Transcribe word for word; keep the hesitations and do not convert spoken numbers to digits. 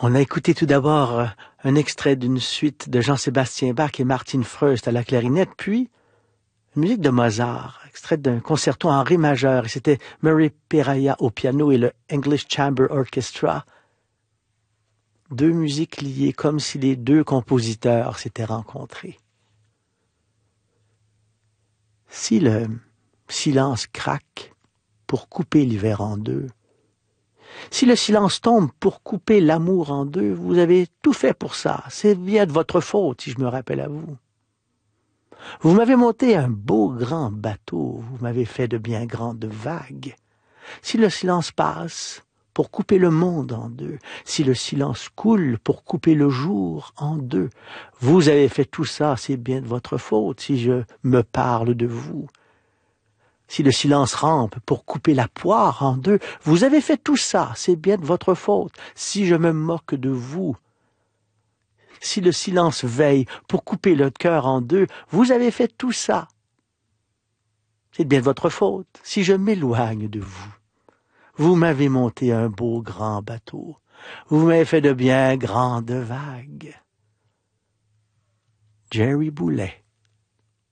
On a écouté tout d'abord euh, un extrait d'une suite de Jean-Sébastien Bach et Martin Freust à la clarinette, puis une musique de Mozart, extrait d'un concerto en ré majeur, et c'était Murray Peraya au piano et le English Chamber Orchestra. Deux musiques liées comme si les deux compositeurs s'étaient rencontrés. Si le silence craque pour couper l'hiver en deux, si le silence tombe pour couper l'amour en deux, vous avez tout fait pour ça. C'est bien de votre faute, si je me rappelle à vous. Vous m'avez monté un beau grand bateau, vous m'avez fait de bien grandes vagues. Si le silence passe pour couper le monde en deux, si le silence coule pour couper le jour en deux, vous avez fait tout ça, c'est bien de votre faute, si je me parle de vous. Si le silence rampe pour couper la poire en deux, vous avez fait tout ça, c'est bien de votre faute, si je me moque de vous. Si le silence veille pour couper le cœur en deux, vous avez fait tout ça. C'est bien de votre faute, si je m'éloigne de vous. Vous m'avez monté un beau grand bateau. Vous m'avez fait de bien grandes vagues. Jerry Boulet.